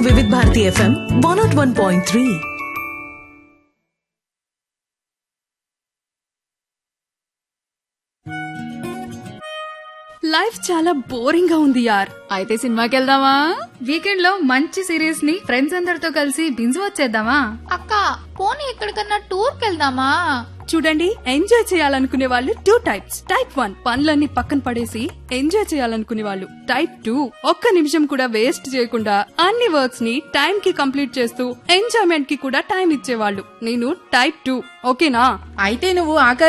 వివిధ Bharati FM 101.3. Life చాలా boring గా ఉంది యార్. అయితే సినిమాకి వెళ్దామా? వీకెండ్ లో మంచి సిరీస్ ని ఫ్రెండ్స్ అందరితో కలిసి బింజ్ వచ్చేద్దామా? అక్క పోనీ ఎక్కడికన్నా టూర్ కెళ్దామా? చూడండి, ఎంజాయ్ చేయాలనుకునే వాళ్ళు 2 టైప్స్. టైప్ 1 పనులన్నీ పక్కన పడేసి ఎంజాయ్ చేయాలనుకునే వాళ్ళు. టైప్ 2 ఒక్క నిమిషం కూడా వేస్ట్ చేయకుండా అన్ని వర్క్స్ ని టైం కి కంప్లీట్ చేస్తూ ఎంజాయ్మెంట్ కి కూడా టైం ఇచ్చేవాళ్ళు. నేను టైప్ 2. ఓకేనా? అయితే నువ్వు